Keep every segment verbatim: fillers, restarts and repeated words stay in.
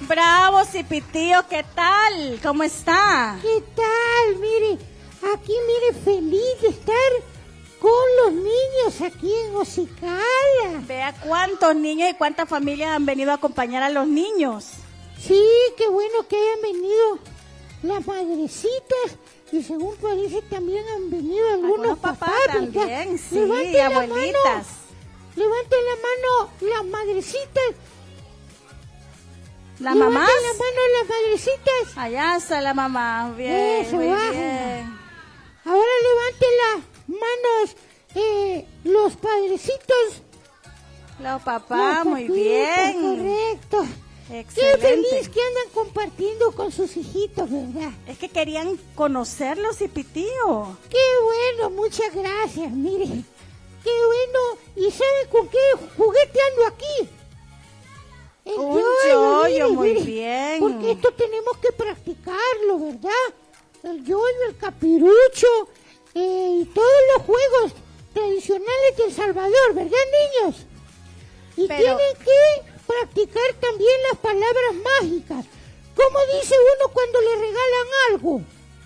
Bravo, Cipitío, ¿qué tal? ¿Cómo está? ¿Qué tal? Mire, aquí mire, feliz de estar con los niños aquí en Ocicala. Vea cuántos niños y cuántas familias han venido a acompañar a los niños. Sí, qué bueno que hayan venido las madrecitas y según parece también han venido algunos, algunos papás, papás también, sí, levanten abuelitas. La mano, levanten la mano las madrecitas. ¿La mamá? Levanten la mano las madrecitas. Allá está la mamá, bien, Eso, muy baja. bien. Ahora levanten las manos eh, los padrecitos. Los papás, los muy papitos, bien. Correcto. Excelente. Qué feliz que andan compartiendo con sus hijitos, ¿verdad? Es que querían conocerlos, Cipitío. Qué bueno, muchas gracias, mire. Qué bueno. ¿Y sabe con qué juguete ando aquí? El Un yoyo, yoyo, mire, muy mire. bien. Porque esto tenemos que practicarlo, ¿verdad? El yoyo, el capirucho eh, y todos los juegos tradicionales de El Salvador, ¿verdad, niños? Y Pero... tienen que practicar también las palabras mágicas. ¿Cómo dice uno cuando le regalan algo?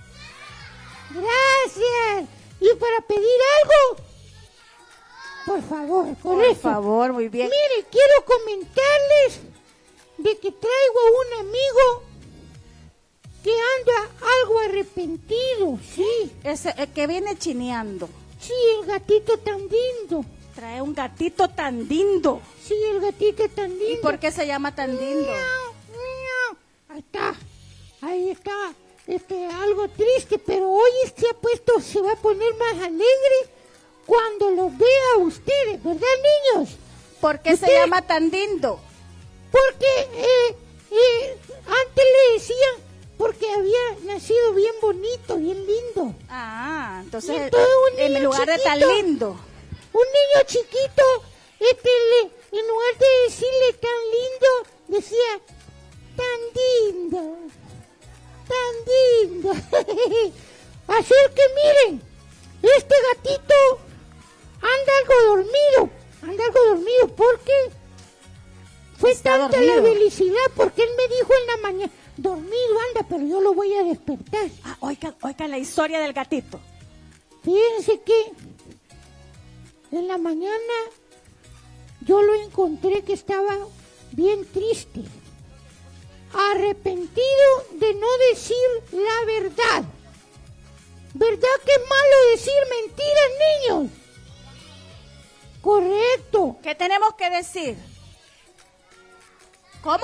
Gracias. ¿Y para pedir algo? Por favor, correcto. Por favor, muy bien. Mire, quiero comentarles de que traigo a un amigo que anda algo arrepentido, sí. Ese el que viene chineando. Sí, el gatito tan lindo. Trae un gatito tan lindo. Sí, el gatito tan lindo. ¿Y por qué se llama tan lindo? Miau, miau. Ahí está, ahí está. Este, algo triste, pero hoy se ha puesto, se va a poner más alegre cuando los vea a ustedes, ¿verdad, niños? ¿Por qué ¿Usted? se llama tan lindo? Porque eh, eh, antes le decían porque había nacido bien bonito, bien lindo. Ah, entonces Y todo un en niño lugar de tan chiquito. lindo. Un niño chiquito, este, le, en lugar de decirle tan lindo, decía tan lindo, tan lindo. Así que miren, este gatito anda algo dormido, anda algo dormido porque fue Está tanta dormido. la felicidad, porque él me dijo en la mañana, dormido anda, pero yo lo voy a despertar. Ah, oiga, oiga la historia del gatito. Fíjense que en la mañana yo lo encontré que estaba bien triste, arrepentido de no decir la verdad. ¿Verdad que es malo decir mentiras, niños? Correcto. ¿Qué tenemos que decir? ¿Cómo?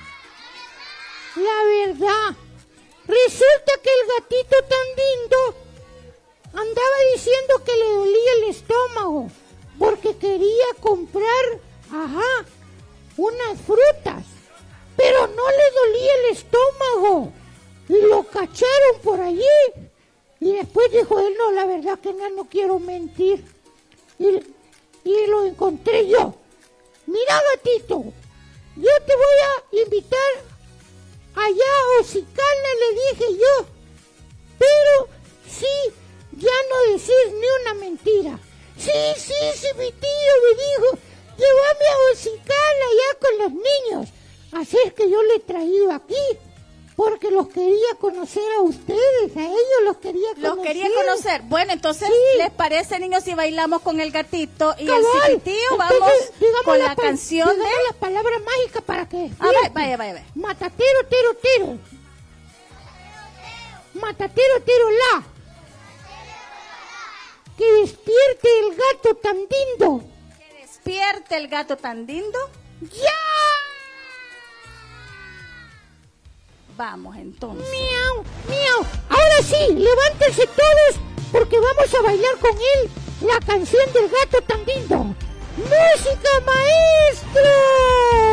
La verdad. Resulta que el gatito tan lindo andaba diciendo que le dolía el estómago porque quería comprar, ajá, unas frutas, pero no le dolía el estómago y lo cacharon por allí y después dijo él, no, la verdad que no, no quiero mentir y, y lo encontré yo. Mira, gatito, yo te voy a invitar allá a Ocicala, le dije yo, pero sí, ya no decís ni una mentira. Sí, sí, sí, mi tío me dijo, llévame a Ocicala ya con los niños. Así es que yo le he traído aquí, porque los quería conocer a ustedes, a ellos los quería conocer. Los quería conocer. Bueno, entonces, Sí. ¿les parece, niños, si bailamos con el gatito y Cabal. el Cipitío? Vamos Entonces, digamos con la la pa- canción de... digamos las palabras mágicas para que... Ah, vaya, vaya, vaya, vaya. Matatero, tero, tero. Matatero, tero, la. Que despierte el gato tan lindo. Que despierte el gato tan lindo. ¡Ya! Vamos, entonces. ¡Miau! ¡Miau! Ahora sí, levántense todos porque vamos a bailar con él la canción del gato tan lindo. ¡Música, maestro!